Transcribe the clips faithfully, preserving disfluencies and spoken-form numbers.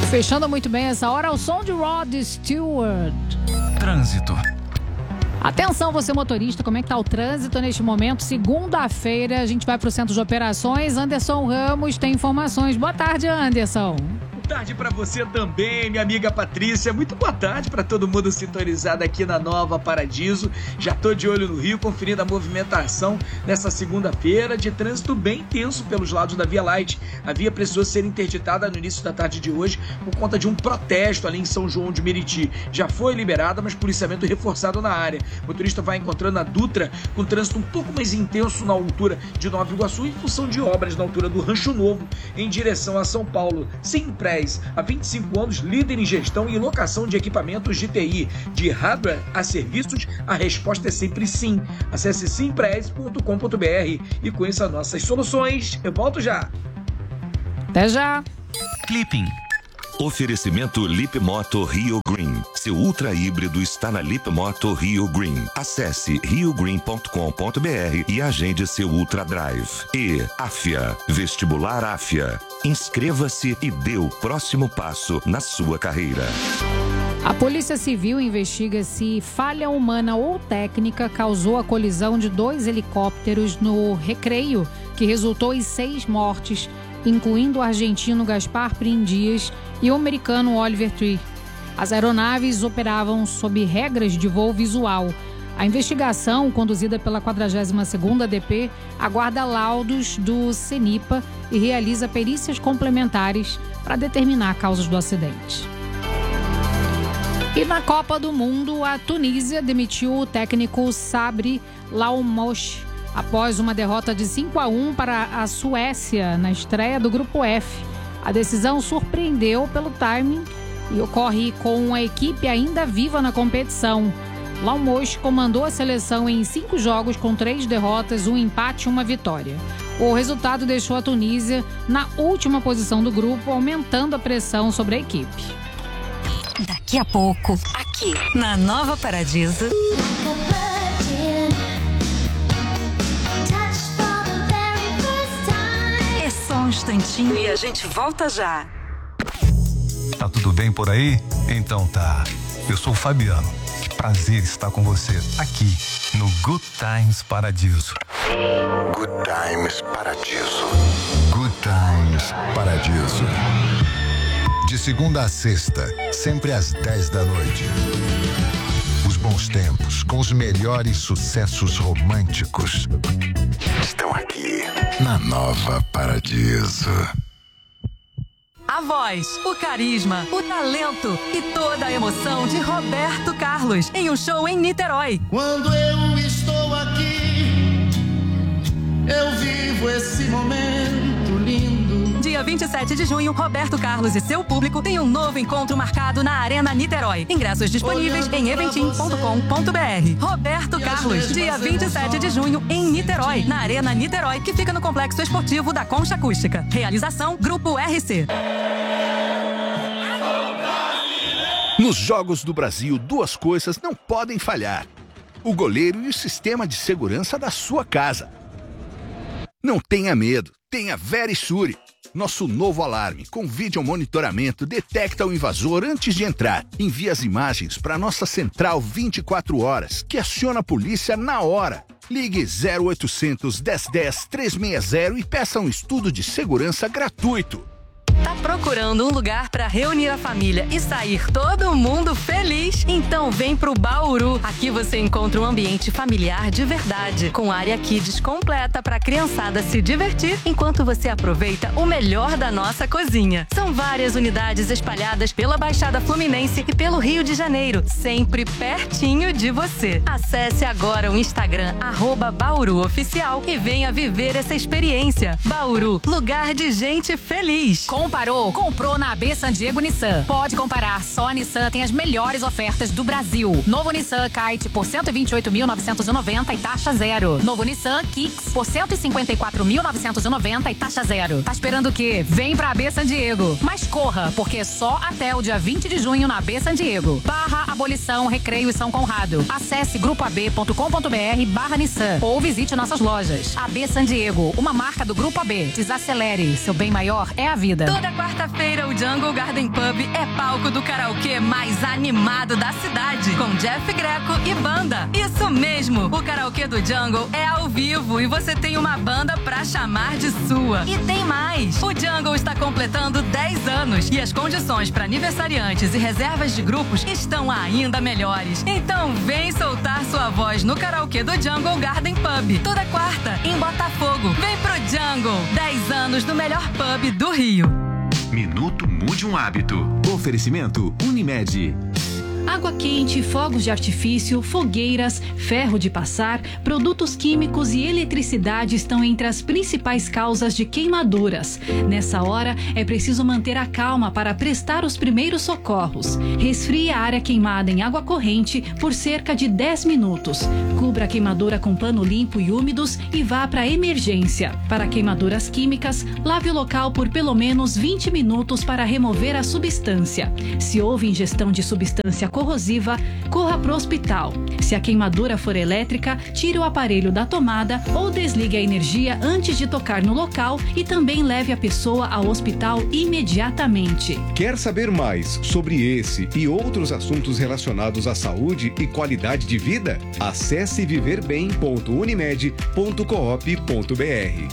Fechando muito bem essa hora, o som de Rod Stewart. Trânsito. Atenção, você motorista, como é que tá o trânsito neste momento? Segunda-feira, a gente vai para o Centro de Operações. Anderson Ramos tem informações. Boa tarde, Anderson. Boa tarde para você também, minha amiga Patrícia. Muito boa tarde para todo mundo sintonizado aqui na Nova Paradiso. Já tô de olho no Rio, conferindo a movimentação nessa segunda-feira de trânsito bem intenso pelos lados da Via Light. A via precisou ser interditada no início da tarde de hoje por conta de um protesto ali em São João de Meriti. Já foi liberada, mas policiamento reforçado na área. O motorista vai encontrando a Dutra com trânsito um pouco mais intenso na altura de Nova Iguaçu em função de obras na altura do Rancho Novo em direção a São Paulo. Sempre há vinte e cinco anos, líder em gestão e locação de equipamentos de T I, de hardware a serviços, a resposta é sempre sim. Acesse simprez ponto com ponto br e conheça nossas soluções. Eu volto já. Até já. Clipping. Oferecimento Lip Moto Rio Green. Seu ultra híbrido está na Lip Moto Rio Green. Acesse rio green ponto com ponto br e agende seu Ultra Drive. E Afia, Vestibular Afia. Inscreva-se e dê o próximo passo na sua carreira. A Polícia Civil investiga se falha humana ou técnica causou a colisão de dois helicópteros no Recreio, que resultou em seis mortes, incluindo o argentino Gaspar Prim Dias e o americano Oliver Tree. As aeronaves operavam sob regras de voo visual. A investigação, conduzida pela quadragésima segunda D P, aguarda laudos do CENIPA e realiza perícias complementares para determinar causas do acidente. E na Copa do Mundo, a Tunísia demitiu o técnico Sabri Lamouche após uma derrota de cinco a um para a Suécia na estreia do Grupo F. A decisão surpreendeu pelo timing e ocorre com a equipe ainda viva na competição. Lamouche comandou a seleção em cinco jogos com três derrotas, um empate e uma vitória. O resultado deixou a Tunísia na última posição do grupo, aumentando a pressão sobre a equipe. Daqui a pouco, aqui na Nova Paradiso. É só um instantinho e a gente volta já. Tá tudo bem por aí? Então tá. Eu sou o Fabiano. Prazer estar com você aqui no Good Times Paradiso. Good Times Paradiso. Good Times Paradiso. De segunda a sexta, sempre às dez da noite. Os bons tempos, com os melhores sucessos românticos, estão aqui na Nova Paradiso. A voz, o carisma, o talento e toda a emoção de Roberto Carlos em um show em Niterói. Quando eu estou aqui, eu vivo esse momento lindo. Dia vinte e sete de junho, Roberto Carlos e seu público têm um novo encontro marcado na Arena Niterói. Ingressos disponíveis em eventim ponto com ponto br. Roberto Carlos, dia vinte e sete de junho, em Niterói, na Arena Niterói, que fica no Complexo Esportivo da Concha Acústica. Realização, Grupo R C. Nos Jogos do Brasil, duas coisas não podem falhar: o goleiro e o sistema de segurança da sua casa. Não tenha medo, tenha Verisure. Nosso novo alarme com vídeo monitoramento detecta o invasor antes de entrar. Envia as imagens para nossa central vinte e quatro horas, que aciona a polícia na hora. Ligue zero oitocentos, dez dez, trezentos e sessenta e peça um estudo de segurança gratuito. Tá procurando um lugar para reunir a família e sair todo mundo feliz? Então vem pro Bauru. Aqui você encontra um ambiente familiar de verdade, com área kids completa para a criançada se divertir enquanto você aproveita o melhor da nossa cozinha. São várias unidades espalhadas pela Baixada Fluminense e pelo Rio de Janeiro, sempre pertinho de você. Acesse agora o Instagram arroba Bauru Oficial e venha viver essa experiência. Bauru, lugar de gente feliz. Comparou? Comprou na A B San Diego Nissan. Pode comparar, só a Nissan tem as melhores ofertas do Brasil. Novo Nissan Kite por cento e vinte e oito mil novecentos e noventa e taxa zero. Novo Nissan Kicks por cento e cinquenta e quatro mil novecentos e noventa e taxa zero. Tá esperando o quê? Vem pra A B San Diego. Mas corra, porque só até o dia vinte de junho na A B San Diego. Barra Abolição, Recreio e São Conrado. Acesse grupo a b ponto com ponto br barra Nissan ou visite nossas lojas. A B San Diego, uma marca do Grupo A B. Desacelere, seu bem maior é a vida. Toda quarta-feira, o Jungle Garden Pub é palco do karaokê mais animado da cidade, com Jeff Greco e banda. Isso mesmo, o karaokê do Jungle é ao vivo e você tem uma banda pra chamar de sua. E tem mais, o Jungle está completando dez anos e as condições para aniversariantes e reservas de grupos estão ainda melhores. Então vem soltar sua voz no karaokê do Jungle Garden Pub, toda quarta, em Botafogo. Vem pro Jungle, dez anos do melhor pub do Rio. Minuto Mude um Hábito. Oferecimento Unimed. Água quente, fogos de artifício, fogueiras, ferro de passar, produtos químicos e eletricidade estão entre as principais causas de queimaduras. Nessa hora, é preciso manter a calma para prestar os primeiros socorros. Resfrie a área queimada em água corrente por cerca de dez minutos. Cubra a queimadura com pano limpo e úmidos e vá para a emergência. Para queimaduras químicas, lave o local por pelo menos vinte minutos para remover a substância. Se houve ingestão de substância corrosiva, corra para o hospital. Se a queimadura for elétrica, tire o aparelho da tomada ou desligue a energia antes de tocar no local e também leve a pessoa ao hospital imediatamente. Quer saber mais sobre esse e outros assuntos relacionados à saúde e qualidade de vida? Acesse viver bem ponto unimed ponto coop ponto br.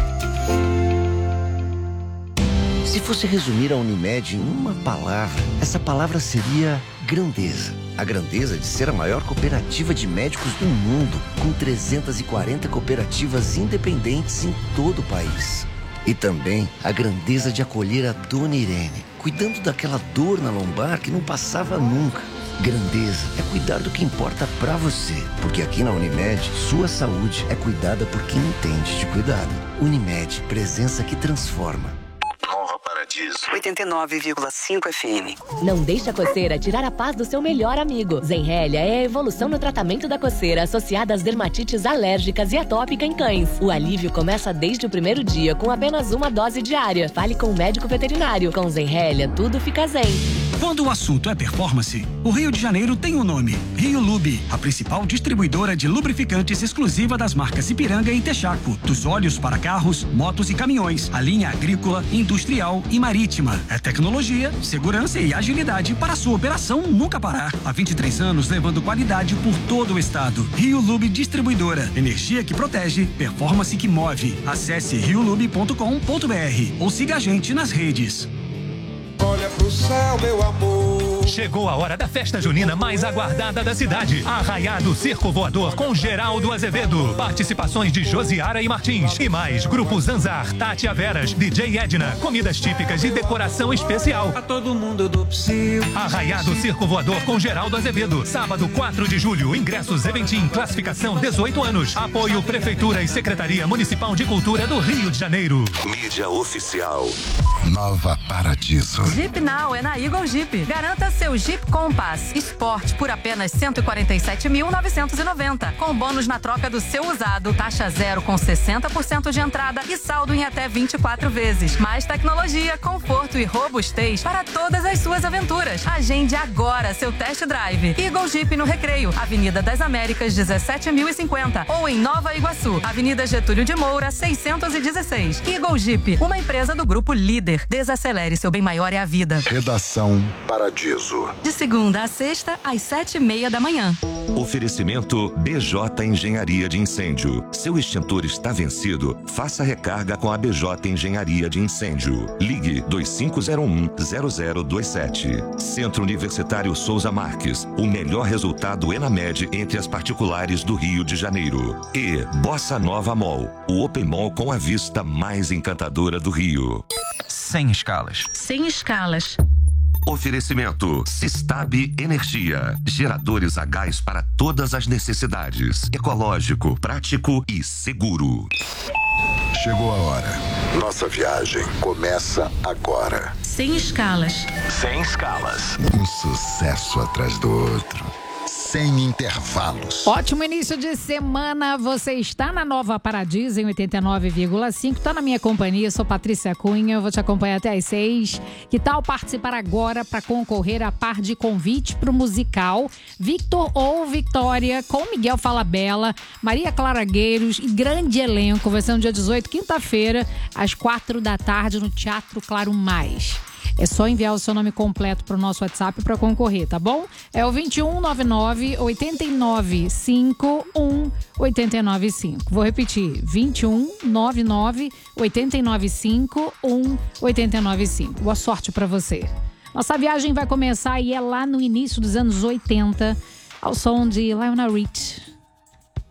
Se fosse resumir a Unimed em uma palavra, essa palavra seria grandeza. A grandeza de ser a maior cooperativa de médicos do mundo, com trezentas e quarenta cooperativas independentes em todo o país. E também a grandeza de acolher a Dona Irene, cuidando daquela dor na lombar que não passava nunca. Grandeza é cuidar do que importa pra você, porque aqui na Unimed, sua saúde é cuidada por quem entende de cuidado. Unimed, presença que transforma. oitenta e nove vírgula cinco F M. Não deixe a coceira tirar a paz do seu melhor amigo. Zenrelia é a evolução no tratamento da coceira associada às dermatites alérgicas e atópica em cães. O alívio começa desde o primeiro dia com apenas uma dose diária. Fale com o médico veterinário. Com Zenrelia, tudo fica zen. Quando o assunto é performance, o Rio de Janeiro tem um nome: Rio Lube, a principal distribuidora de lubrificantes exclusiva das marcas Ipiranga e Texaco, dos óleos para carros, motos e caminhões, a linha agrícola, industrial e marítima. É tecnologia, segurança e agilidade para a sua operação nunca parar. Há vinte e três anos levando qualidade por todo o estado. Rio Lube Distribuidora, energia que protege, performance que move. Acesse rio lube ponto com ponto br ou siga a gente nas redes. Olha pro céu, meu amor. Chegou a hora da festa junina mais aguardada da cidade. Arraiado Circo Voador com Geraldo Azevedo. Participações de Josiara e Martins. E mais, Grupo Zanzar, Tati Averas, D J Edna, comidas típicas e decoração especial. A todo mundo do Psyu. Arraiado Circo Voador com Geraldo Azevedo. Sábado, quatro de julho. Ingressos Eventim. Classificação dezoito anos. Apoio Prefeitura e Secretaria Municipal de Cultura do Rio de Janeiro. Mídia oficial. Nova Paradiso. Jeep Now é na Eagle Jeep. Garanta seu Jeep Compass Sport por apenas cento e quarenta e sete mil novecentos e noventa, com bônus na troca do seu usado, taxa zero com sessenta por cento de entrada e saldo em até vinte e quatro vezes. Mais tecnologia, conforto e robustez para todas as suas aventuras. Agende agora seu test drive. Eagle Jeep no Recreio, Avenida das Américas, dezessete mil e cinquenta, ou em Nova Iguaçu, Avenida Getúlio de Moura, seiscentos e dezesseis. Eagle Jeep, uma empresa do Grupo Líder. Desacelere, seu bem maior é a vida. Redação Paradiso. De segunda a sexta, às sete e meia da manhã. Oferecimento B J Engenharia de Incêndio. Seu extintor está vencido? Faça recarga com a B J Engenharia de Incêndio. Ligue dois cinco zero um zero zero dois sete. Centro Universitário Souza Marques. O melhor resultado ENAMED entre as particulares do Rio de Janeiro. E Bossa Nova Mall. O Open Mall com a vista mais encantadora do Rio. Sem escalas. Sem escalas. Oferecimento Sistab Energia. Geradores a gás para todas as necessidades. Ecológico, prático e seguro. Chegou a hora. Nossa viagem começa agora. Sem escalas. Sem escalas. Um sucesso atrás do outro. sem intervalos. Ótimo início de semana, você está na Nova Paradiso em oitenta e nove vírgula cinco, está na minha companhia, sou Patrícia Cunha, eu vou te acompanhar até às seis. Que tal participar agora para concorrer a par de convite para o musical Victor ou Victoria com Miguel Falabella, Maria Clara Gueiros e grande elenco. Vai ser no dia dezoito, quinta-feira, às quatro da tarde no Teatro Claro Mais. É só enviar o seu nome completo para o nosso WhatsApp para concorrer, tá bom? É o vinte e um, noventa e nove, oitenta e nove, cinquenta e um, oitenta e nove cinco. Vou repetir, vinte e um, noventa e nove, oitenta e nove, cinquenta e um, oitenta e nove cinco. Boa sorte para você. Nossa viagem vai começar e é lá no início dos anos oitenta, ao som de Lionel Rich.